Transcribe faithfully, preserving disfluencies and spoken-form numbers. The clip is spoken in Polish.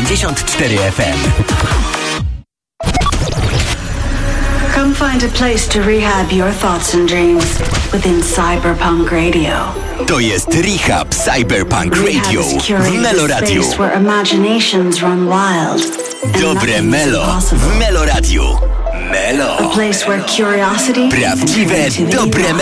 dziewięćdziesiąt cztery F M. Come find a place to rehab your thoughts and dreams within Cyberpunk Radio. To jest Rehab Cyberpunk Radio w Meloradiu. Where imaginations run wild. Dobre Melo w Meloradiu. Melo. A place where curiosity Prawdziwe dobre Melo.